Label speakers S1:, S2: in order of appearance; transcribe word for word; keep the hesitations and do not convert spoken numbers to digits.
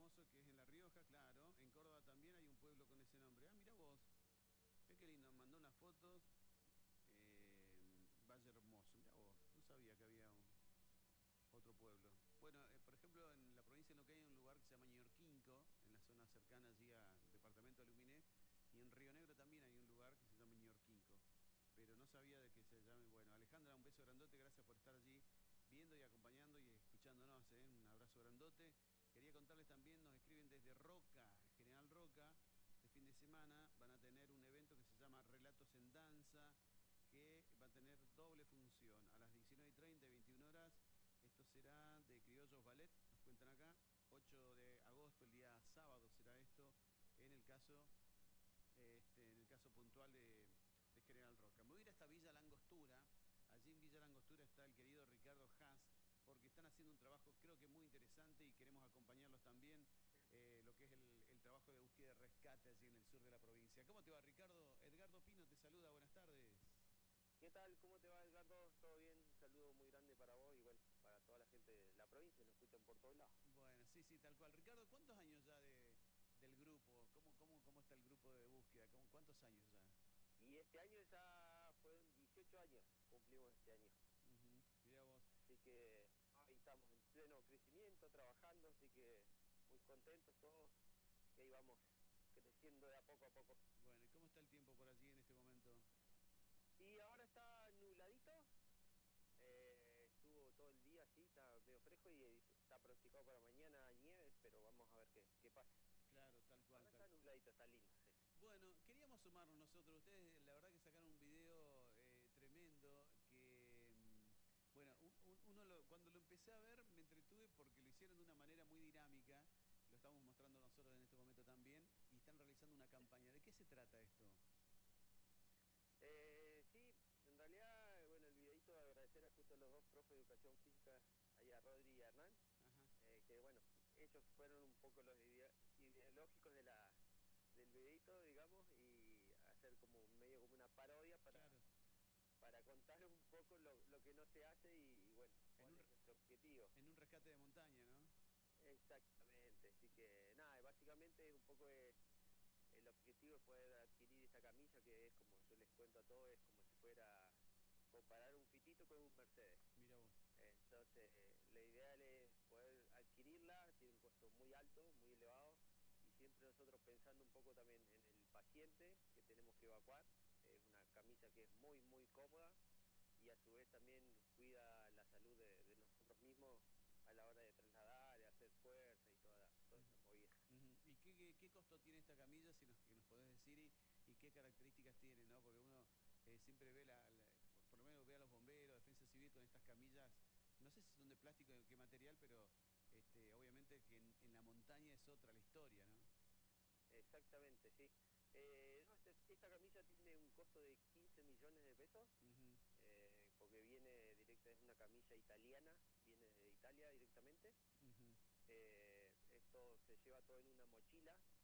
S1: Hermoso, que es en La Rioja, claro. En Córdoba también hay un pueblo con ese nombre. Ah, mira vos. Ve qué lindo, mandó unas fotos. Eh, Valle Hermoso, mira vos. No sabía que había un- otro pueblo. Bueno, eh, por ejemplo, en la provincia de Neuquén hay un lugar que se llama Ñorquinco, en la zona cercana allí al departamento de Luminé. Y en Río Negro también hay un lugar que se llama Ñorquinco. Pero no sabía de que se llame. Bueno, Alejandra, un beso grandote, gracias por estar allí viendo y acompañando y escuchándonos, ¿eh? Un abrazo grandote. Quería contarles también, nos escriben desde Roca, General Roca, este fin de semana van a tener un evento que se llama Relatos en Danza, que va a tener doble función, a las diecinueve y treinta y veintiuna horas. Esto será de Criollos Ballet, nos cuentan acá, ocho de agosto, el día sábado será esto, en el caso, este, en el caso puntual de, de General Roca. Me voy a ir a esta Villa Langostura. Allí en Villa Langostura está el querido Ricardo Haas, porque están haciendo un trabajo creo que muy interesante y queremos acompañarlos también, eh, lo que es el, el trabajo de búsqueda y rescate allí en el sur de la provincia. ¿Cómo te va, Ricardo? Edgardo Pino te saluda, buenas tardes.
S2: ¿Qué tal? ¿Cómo te va, Edgardo? ¿Todo bien? Un saludo muy grande para vos y bueno, para toda la gente de la provincia, nos escuchan por todos lados.
S1: Bueno, sí, sí, tal cual. Ricardo, ¿cuántos años ya de, del grupo? ¿Cómo, cómo, cómo está el grupo de búsqueda? ¿Cómo, ¿Cuántos años ya?
S2: Y este año ya fueron dieciocho años, cumplimos este año.
S1: Ujú, mirá vos.
S2: Así que ahí estamos en pleno crecimiento, trabajando, así que muy contentos todos, que ahí vamos creciendo de a poco a poco.
S1: Bueno, ¿y cómo está el tiempo por allí en este momento?
S2: Y ahora está nubladito, eh, estuvo todo el día así, está medio fresco y está pronosticado para mañana nieve, pero vamos a ver qué, qué pasa.
S1: Claro, tal cual,
S2: Ahora
S1: tal
S2: está
S1: cual.
S2: nubladito, está lindo, sí.
S1: Bueno, queríamos sumarnos nosotros. Ustedes, la verdad que sacaron un video eh, tremendo que, mm, bueno, un- un- uno lo- cuando lo empecé a ver me entretuve porque lo hicieron de una manera muy dinámica. Lo estamos mostrando nosotros en este momento también y están realizando una campaña. ¿De qué se trata esto?
S2: Eh, sí, en realidad, bueno, el videito de agradecer a justo a los dos profes de educación física, ahí a Rodri y a Hernán,
S1: Ajá,
S2: eh, que bueno, ellos fueron un poco los ide- ideológicos de la, del videito, digamos, y hacer como medio como una parodia para,
S1: claro.
S2: para contar un poco lo, lo que no se hace y, y bueno,
S1: En
S2: cuál
S1: un,
S2: es nuestro objetivo.
S1: en un rescate de montaña, ¿no?
S2: Exactamente, así que nada, básicamente es un poco de- el objetivo es poder adquirir esta camisa que es como yo les cuento a todos, es como si fuera comparar un fitito con un Mercedes.
S1: Mira vos.
S2: Entonces, eh, la ideal es poder adquirirla, tiene un costo muy alto, muy elevado, y siempre nosotros pensando un poco también en el paciente que tenemos que evacuar. Es una camisa que es muy, muy cómoda y a su vez también cuida la salud de, de nosotros mismos a la hora de trasladar, de hacer fuerza y toda, toda esa movida.
S1: Ujú. ¿Y qué, qué, qué costo tiene esta camilla, si nos, que nos podés decir, y, y qué características tiene, ¿no? Porque uno eh, siempre ve, la, la- por, por lo menos ve a los bomberos, defensa civil con estas camillas, no sé si son de plástico o qué material, pero este, obviamente que en, en la montaña es otra la historia, ¿no?
S2: Exactamente, sí. Eh, no, este- esta camisa tiene un costo de quince millones de pesos,
S1: Ujú,
S2: eh, porque viene directa, es una camisa italiana, viene de Italia directamente.
S1: ujú,
S2: Eh, esto se lleva todo en una mochila,